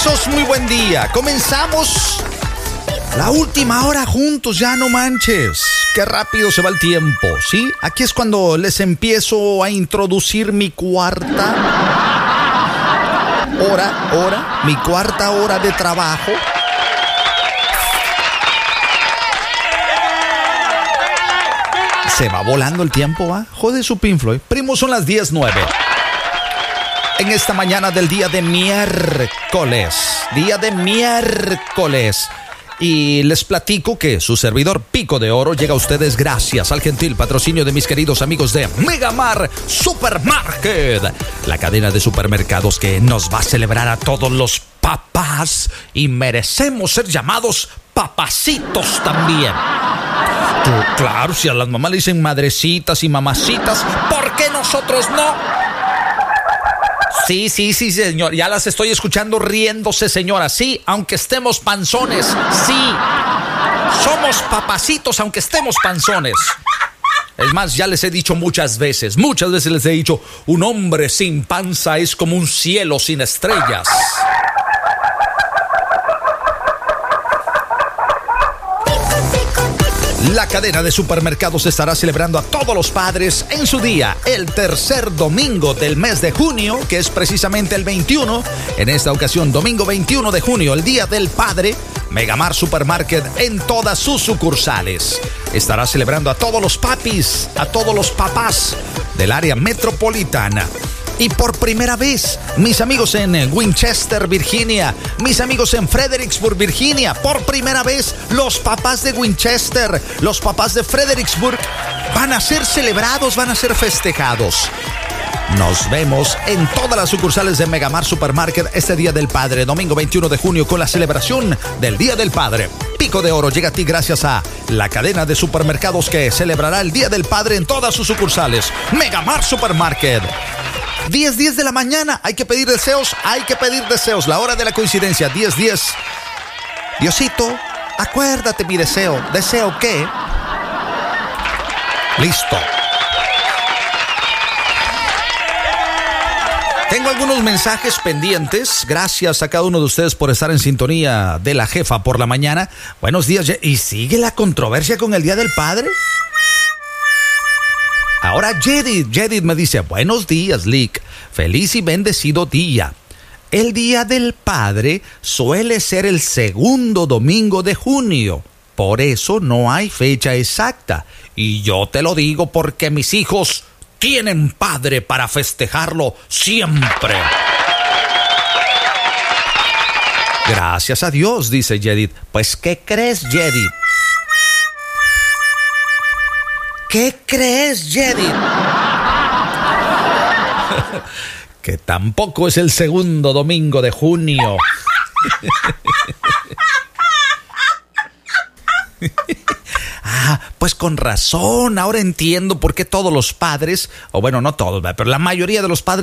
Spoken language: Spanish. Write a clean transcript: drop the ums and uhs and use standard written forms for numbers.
Besos, muy buen día. Comenzamos la última hora juntos, ya no manches. Qué rápido se va el tiempo, ¿sí? Aquí es cuando les empiezo a introducir mi cuarta hora de trabajo. Se va volando el tiempo, ¿va? Jode su Pink Floyd. Primo, son las 10:09. En esta mañana del día de miércoles. Y les platico que su servidor Pico de Oro llega a ustedes gracias al gentil patrocinio de mis queridos amigos de Megamar Supermarket, la cadena de supermercados que nos va a celebrar a todos los papás y merecemos ser llamados papacitos también. Claro, si a las mamás le dicen madrecitas y mamacitas, ¿por qué nosotros no? Sí, señor. Ya las estoy escuchando riéndose, señora. Sí, aunque estemos panzones. Sí. Somos papacitos aunque estemos panzones. Es más, ya les he dicho muchas veces les he dicho, un hombre sin panza es como un cielo sin estrellas. La cadena de supermercados estará celebrando a todos los padres en su día, el tercer domingo del mes de junio, que es precisamente el 21. En esta ocasión, domingo 21 de junio, el Día del Padre, Megamar Supermarket en todas sus sucursales. Estará celebrando a todos los papis, a todos los papás del área metropolitana. Y por primera vez, mis amigos en Winchester, Virginia, mis amigos en Fredericksburg, Virginia, por primera vez, los papás de Winchester, los papás de Fredericksburg van a ser celebrados, van a ser festejados. Nos vemos en todas las sucursales de Megamar Supermarket este Día del Padre, domingo 21 de junio, con la celebración del Día del Padre. Pico de Oro llega a ti gracias a la cadena de supermercados que celebrará el Día del Padre en todas sus sucursales. Megamar Supermarket. 10:10 de la mañana, hay que pedir deseos, la hora de la coincidencia, 10:10. Diosito, acuérdate mi deseo. ¿Deseo qué? Listo. Tengo algunos mensajes pendientes. Gracias a cada uno de ustedes por estar en sintonía de la jefa por la mañana. Buenos días. ¿Y sigue la controversia con el Día del Padre? Ahora Jedid me dice, buenos días, Lick. Feliz y bendecido día. El Día del Padre suele ser el segundo domingo de junio. Por eso no hay fecha exacta. Y yo te lo digo porque mis hijos tienen padre para festejarlo siempre. Gracias a Dios, dice Jedid. Pues, ¿qué crees, Jedid? ¿Qué crees, Jedid? Que tampoco es el segundo domingo de junio. Pues con razón, ahora entiendo por qué todos los padres, o bueno, no todos, pero la mayoría de los padres